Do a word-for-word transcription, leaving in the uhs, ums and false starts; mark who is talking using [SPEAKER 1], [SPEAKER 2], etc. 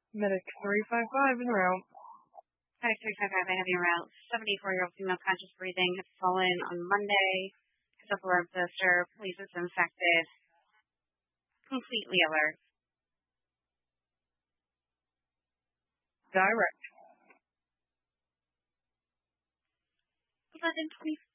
[SPEAKER 1] Medic three five five en route.
[SPEAKER 2] Medic three five five, I have you route. seventy-four-year-old female conscious breathing has fallen on Monday. Has a blood blister. Police is infected. Completely alert.
[SPEAKER 1] Direct.
[SPEAKER 2] eleven twenty-four.